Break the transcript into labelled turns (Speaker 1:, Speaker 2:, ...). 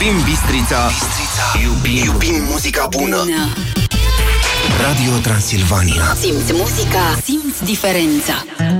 Speaker 1: Iubim Bistrița. Iubim muzica bună. Radio Transilvania.
Speaker 2: Simți muzica, simți diferența.